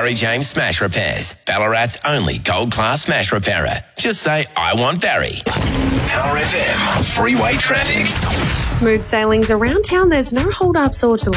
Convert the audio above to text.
Barry James Smash Repairs, Ballarat's only gold-class smash repairer. Just say, I want Barry. Power FM, freeway traffic. Smooth sailings around town. There's no hold-ups or delays.